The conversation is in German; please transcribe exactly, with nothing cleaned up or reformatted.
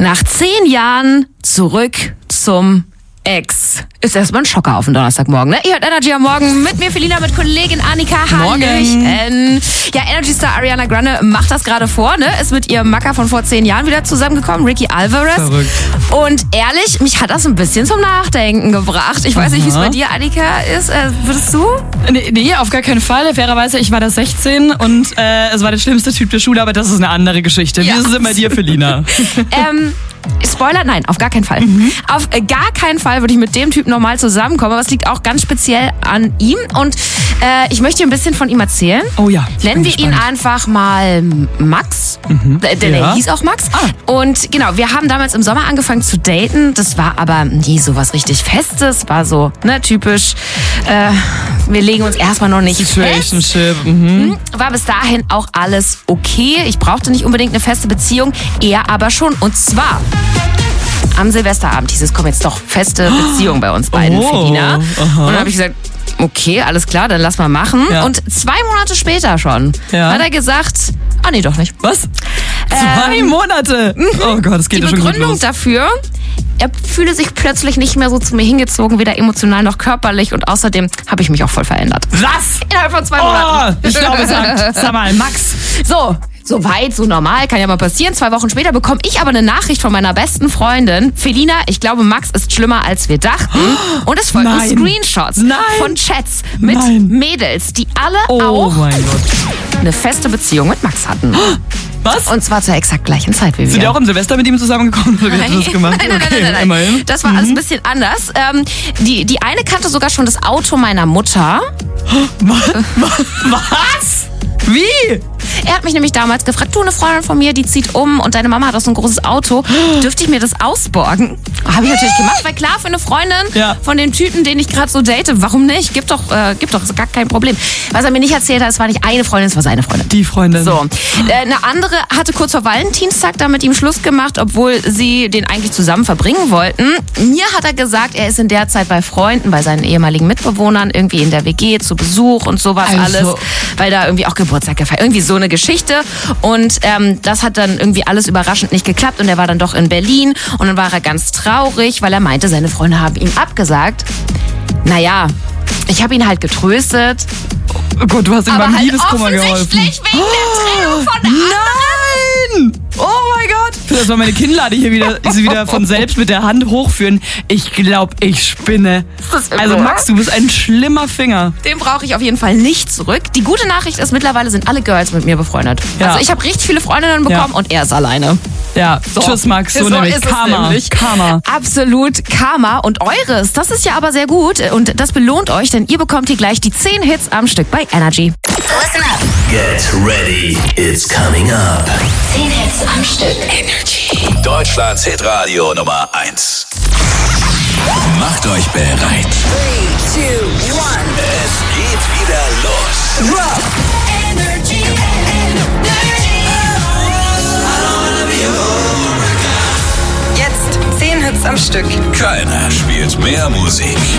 Nach zehn Jahren zurück zum Ex. Ist erstmal ein Schocker auf den Donnerstagmorgen, ne? Ihr hört Energy am Morgen mit mir, Felina, mit Kollegin Annika. Hallöchen. Ja, Energy-Star Ariana Grande macht das gerade vor, ne? Ist mit ihrem Macker von vor zehn Jahren wieder zusammengekommen, Ricky Alvarez. Verrückt. Und ehrlich, mich hat das ein bisschen zum Nachdenken gebracht. Ich weiß Aha. nicht, wie es bei dir, Annika, ist. Äh, würdest du? Nee, nee, auf gar keinen Fall. Fairerweise, ich war da sechzehn und äh, es war der schlimmste Typ der Schule, aber das ist eine andere Geschichte. Wie Ja. ist es denn bei dir, Felina? ähm... Spoiler, nein, auf gar keinen Fall. Mhm. Auf äh, gar keinen Fall würde ich mit dem Typen normal zusammenkommen, aber es liegt auch ganz speziell an ihm und äh, ich möchte dir ein bisschen von ihm erzählen. Oh ja. Nennen wir ihn einfach mal Max, mhm. äh, denn ja. er hieß auch Max. Ah. Und genau, wir haben damals im Sommer angefangen zu daten, das war aber nie so was richtig Festes, war so, ne, typisch, äh, wir legen uns erstmal noch nicht Situationship. fest. Mhm. War bis dahin auch alles okay, ich brauchte nicht unbedingt eine feste Beziehung, er aber schon und zwar am Silvesterabend hieß es, komm jetzt doch, feste Beziehung bei uns beiden, oh, Felina. Aha. Und dann habe ich gesagt, okay, alles klar, dann lass mal machen. Ja. Und zwei Monate später schon Ja. hat er gesagt, ah nee, doch nicht. Was? Zwei Ähm, Monate? Oh Gott, das geht Die ja schon gut Begründung los. dafür, er fühle sich plötzlich nicht mehr so zu mir hingezogen, weder emotional noch körperlich und außerdem habe ich mich auch voll verändert. Was? Innerhalb von zwei Oh, Monaten. ich glaube, es sagt, sag mal, Max. So, so weit, so normal, kann ja mal passieren. Zwei Wochen später bekomme ich aber eine Nachricht von meiner besten Freundin. Felina, ich glaube, Max ist schlimmer, als wir dachten. Und es folgen Nein. Screenshots Nein. von Chats mit Nein. Mädels, die alle Oh auch mein Gott. eine feste Beziehung mit Max hatten. Was? Und zwar zur exakt gleichen Zeit wie wir. Sind die auch im Silvester mit ihm zusammengekommen oder wie hat er das gemacht? Nein, nein, nein, Okay, nein, nein, immerhin. nein. Das war alles ein bisschen anders. Ähm, die, die eine kannte sogar schon das Auto meiner Mutter. Was? Wie? Er hat mich nämlich damals gefragt, du, eine Freundin von mir, die zieht um und deine Mama hat auch so ein großes Auto. Dürfte ich mir das ausborgen? Habe ich natürlich gemacht, weil klar, für eine Freundin Ja. von dem Typen, den ich gerade so date, warum nicht? Gibt doch, äh, gibt doch, ist gar kein Problem. Was er mir nicht erzählt hat, es war nicht eine Freundin, es war seine Freundin. Die Freundin. So, äh, eine andere hatte kurz vor Valentinstag da mit ihm Schluss gemacht, obwohl sie den eigentlich zusammen verbringen wollten. Mir hat er gesagt, er ist in der Zeit bei Freunden, bei seinen ehemaligen Mitbewohnern, irgendwie in der W G zu Besuch und sowas Also. alles, weil da irgendwie auch Geburtstag gefeiert, irgendwie so eine Geschichte. Und ähm, das hat dann irgendwie alles überraschend nicht geklappt und er war dann doch in Berlin und dann war er ganz traurig, weil er meinte, seine Freunde haben ihm abgesagt. Naja, ich habe ihn halt getröstet. Oh Gott, du hast ihm Aber beim halt Liebeskummer geholfen. offensichtlich wegen der Trennung von anderen. Nein! Oh mein Gott! Das war meine Kinnlade hier wieder, sie wieder von selbst mit der Hand hochführen. Ich glaube, ich spinne. das irre, Also oder? Max, du bist ein schlimmer Finger. Den brauche ich auf jeden Fall nicht zurück. Die gute Nachricht ist, mittlerweile sind alle Girls mit mir befreundet. Ja. Also ich habe richtig viele Freundinnen bekommen Ja. und er ist alleine. Ja, tschüss Max, so, So nämlich. ist es Karma. nämlich. Karma. Absolut Karma. Und eures, das ist ja aber sehr gut und das belohnt euch, denn ihr bekommt hier gleich die zehn Hits am Stück bei Energy. Listen up. Get ready, it's coming up. zehn Hits am Stück. Energy. Deutschlands Hitradio Nummer eins. Macht euch bereit. three, two, one. Es geht wieder los. Rock. Energy. Energy. Jetzt zehn Hits am Stück. Keiner spielt mehr Musik.